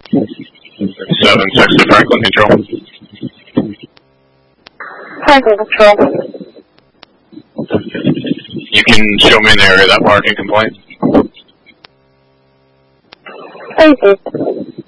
760 Franklin Control. Franklin Control. You can show me an area of that parking complaint. Thank you.